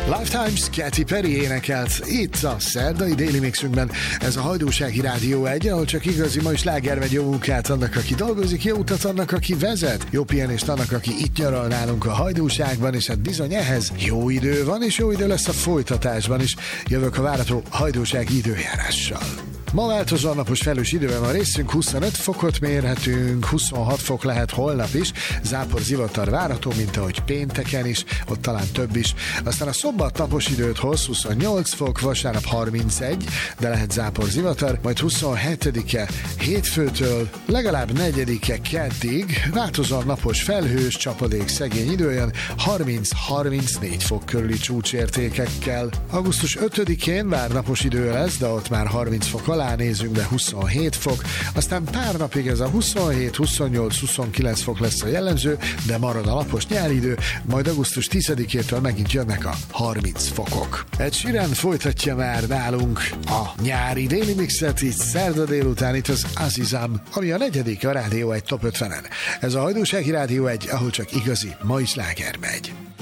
Lifetimes Katy Perry énekelt itt a szerdai Daily Mixünkben. Ez a Hajdúsági Rádió 1, ahol csak igazi mai sláger megy. Jó munkát annak, aki dolgozik, jó utat annak, aki vezet, jó pihenést annak, aki itt nyaral nálunk a Hajdúságban, és hát bizony ehhez jó idő van, és jó idő lesz a folytatásban is. Jövök a várható hajdúsági időjárással. Ma változó napos felhős időben van részünk, 25 fokot mérhetünk, 26 fok lehet holnap is, zápor zivatar várható, mint ahogy pénteken is, ott talán több is. Aztán a szombat napos időt hoz, 28 fok, vasárnap 31, de lehet zápor zivatar, majd 27-e hétfőtől legalább 4-e keddig változóan napos felhős, csapadék szegény idő jön, 30-34 fok körüli csúcsértékekkel. Augusztus 5-én bár napos idő lesz, de ott már 30 fok alá nézünk be, 27 fok, aztán pár napig ez a 27, 28, 29 fok lesz a jellemző, de marad a napos nyári idő, majd augusztus 10-től megint jönnek a 30 fokok. Ed Sheeran folytatja már nálunk a nyári Daily Mixet, így szerda délután itt az Azizam, ami a 4. a Rádió 1 Top 50-en. Ez a Hajdúsági Rádió 1, ahol csak igazi mai sláger megy.